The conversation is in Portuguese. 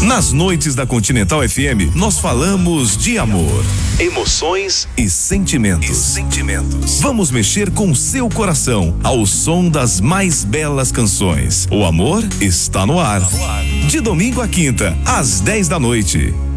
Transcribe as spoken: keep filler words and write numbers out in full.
Nas noites da Continental F M, nós falamos de amor, emoções e sentimentos. E sentimentos. Vamos mexer com seu coração ao som das mais belas canções. O amor está no ar. De domingo a quinta, às dez da noite.